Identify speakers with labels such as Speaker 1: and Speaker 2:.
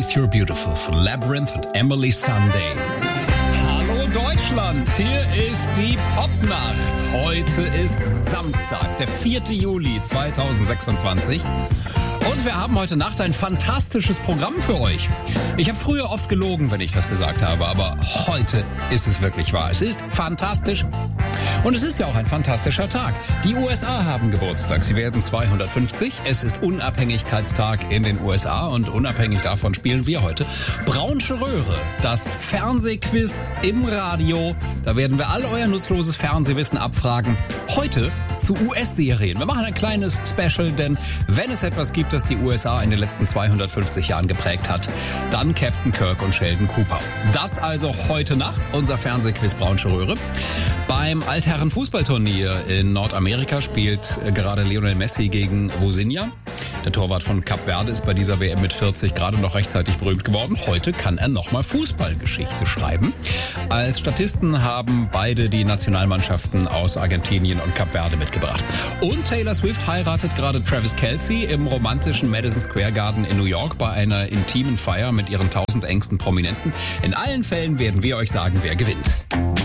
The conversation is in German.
Speaker 1: Underneath You're Beautiful von Labyrinth und Emily Sunday. Hallo Deutschland, hier ist die Popnacht. Heute ist Samstag, der 4. Juli 2026. Und wir haben heute Nacht ein fantastisches Programm für euch. Ich habe früher oft gelogen, wenn ich das gesagt habe, aber heute ist es wirklich wahr. Es ist fantastisch. Und es ist ja auch ein fantastischer Tag. Die USA haben Geburtstag. Sie werden 250. Es ist Unabhängigkeitstag in den USA und unabhängig davon spielen wir heute Braunsche Röhre, das Fernsehquiz im Radio. Da werden wir all euer nutzloses Fernsehwissen abfragen. Heute zu US-Serien. Wir machen ein kleines Special, denn wenn es etwas gibt, das die USA in den letzten 250 Jahren geprägt hat, dann Captain Kirk und Sheldon Cooper. Das also heute Nacht, unser Fernsehquiz Braunsche Röhre. Beim Altherren-Fußballturnier in Nordamerika spielt gerade Lionel Messi gegen Vozinha. Der Torwart von Kap Verde ist bei dieser WM mit 40 gerade noch rechtzeitig berühmt geworden. Heute kann er nochmal Fußballgeschichte schreiben. Als Statisten haben beide die Nationalmannschaften aus Argentinien und Kap Verde mitgebracht. Und Taylor Swift heiratet gerade Travis Kelce im romantischen Madison Square Garden in New York bei einer intimen Feier mit ihren 1000 engsten Prominenten. In allen Fällen werden wir euch sagen, wer gewinnt.